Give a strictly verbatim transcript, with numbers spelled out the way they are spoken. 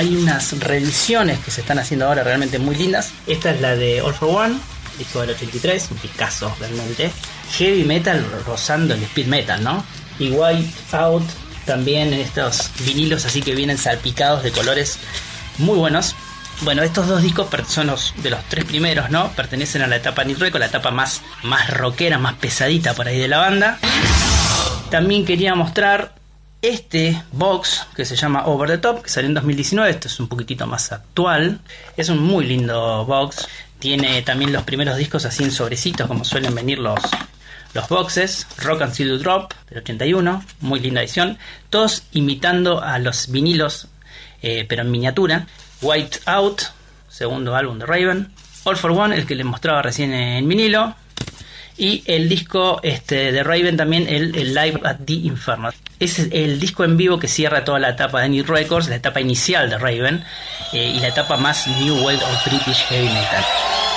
hay unas reediciones que se están haciendo ahora realmente muy lindas. Esta es la de All for One, disco del ochenta y tres, un picazo realmente. Heavy metal rozando el speed metal, ¿no? Y White Out también, en estos vinilos así que vienen salpicados de colores muy buenos. Bueno, estos dos discos son los de los tres primeros, ¿no? Pertenecen a la etapa Nick Records, la etapa más, más rockera, más pesadita por ahí de la banda. También quería mostrar este box que se llama Over the Top, que salió en dos mil diecinueve. Esto es un poquitito más actual. Es un muy lindo box. Tiene también los primeros discos así en sobrecitos, como suelen venir los, los boxes. Rock and Seal Drop del ochenta y uno, muy linda edición. Todos imitando a los vinilos, eh, pero en miniatura. White Out, segundo álbum de Raven. All for One, el que les mostraba recién en vinilo. Y el disco este, de Raven también, el, el Live at the Inferno. Es el disco en vivo que cierra toda la etapa de Nick Records, la etapa inicial de Raven, eh, y la etapa más New Wave of British Heavy Metal.